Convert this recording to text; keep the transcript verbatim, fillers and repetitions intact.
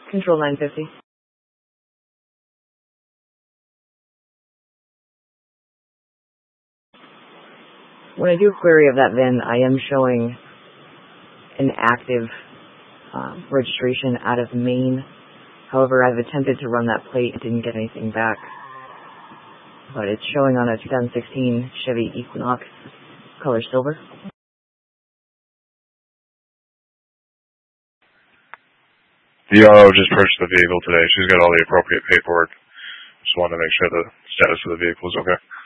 Control nine fifty. When I do a query of that V I N, I am showing an active uh, registration out of Maine. However, I've attempted to run that plate and didn't get anything back. But it's showing on a two thousand sixteen Chevy Equinox, color silver. The R O just purchased the vehicle today. She's got all the appropriate paperwork. Just wanted to make sure the status of the vehicle is okay.